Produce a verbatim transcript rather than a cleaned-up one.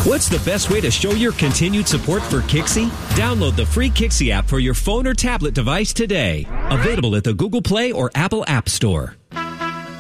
What's the best way to show your continued support for Kixie? Download the free Kixie app for your phone or tablet device today. Available at the Google Play or Apple App Store.